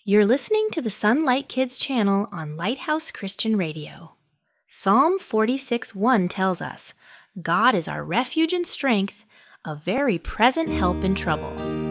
You're listening to the Sunlight Kids channel on Lighthouse Christian Radio. Psalm 46:1 tells us, God is our refuge and strength, a very present help in trouble.